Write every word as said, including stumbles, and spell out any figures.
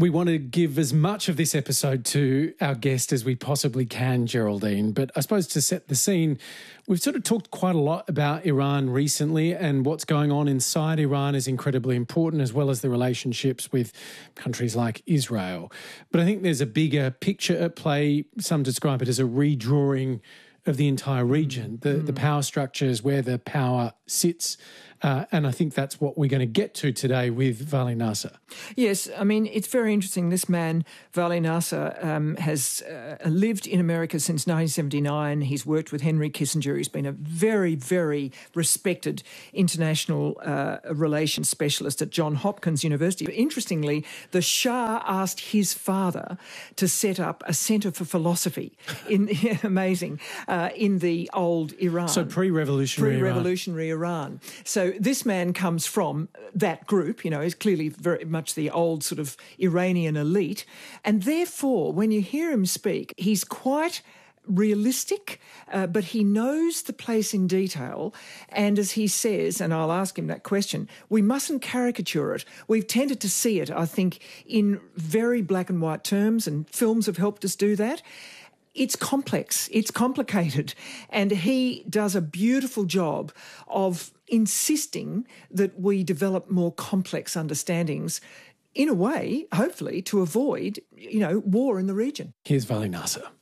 We want to give as much of this episode to our guest as we possibly can, Geraldine. But I suppose to set the scene, we've sort of talked quite a lot about Iran recently, and what's going on inside Iran is incredibly important, as well as the relationships with countries like Israel. But I think there's a bigger picture at play. Some describe it as a redrawing of the entire region, the, mm. the power structures, where the power sits. Uh, and I think that's what we're going to get to today with Vali Nasr. Yes, I mean, it's very interesting. This man, Vali Nasr, um, has uh, lived in America since nineteen seventy-nine. He's worked with Henry Kissinger. He's been a very, very respected international uh, relations specialist at Johns Hopkins University. But interestingly, the Shah asked his father to set up a centre for philosophy, in yeah, amazing, uh, in the old Iran. So pre-revolutionary Pre-revolutionary Iran. Iran. So this man comes from that group, you know, is clearly very much the old sort of Iranian elite. And therefore, when you hear him speak, he's quite realistic, uh, but he knows the place in detail. And as he says, and I'll ask him that question, we mustn't caricature it. We've tended to see it, I think, in very black and white terms, and films have helped us do that. It's complex, it's complicated, and he does a beautiful job of insisting that we develop more complex understandings, in a way, hopefully, to avoid, you know, war in the region. Here's Vali Nasr.